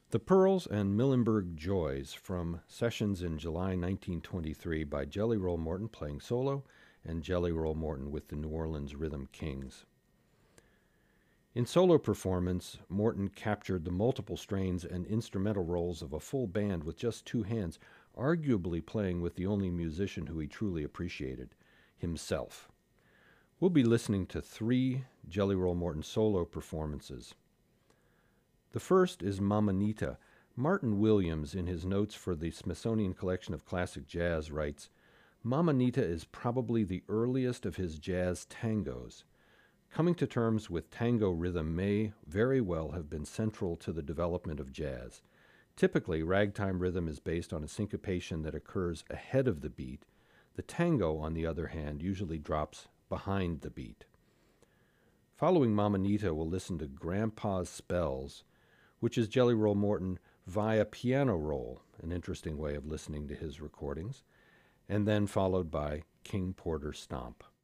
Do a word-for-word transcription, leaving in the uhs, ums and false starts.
The Pearls and Millenberg Joys from sessions in July nineteen twenty-three by Jelly Roll Morton playing solo and Jelly Roll Morton with the New Orleans Rhythm Kings. In solo performance, Morton captured the multiple strains and instrumental roles of a full band with just two hands, arguably playing with the only musician who he truly appreciated, himself. We'll be listening to three Jelly Roll Morton solo performances. The first is Mamanita. Martin Williams, in his notes for the Smithsonian Collection of Classic Jazz, writes, Mamanita is probably the earliest of his jazz tangos. Coming to terms with tango rhythm may very well have been central to the development of jazz. Typically, ragtime rhythm is based on a syncopation that occurs ahead of the beat. The tango, on the other hand, usually drops behind the beat. Following Mamanita, we'll listen to Grandpa's Spells, which is Jelly Roll Morton via piano roll, an interesting way of listening to his recordings, and then followed by King Porter Stomp.